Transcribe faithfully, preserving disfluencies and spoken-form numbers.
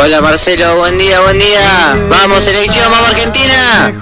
Hola Marcelo, buen día, buen día. Vamos selección, vamos Argentina.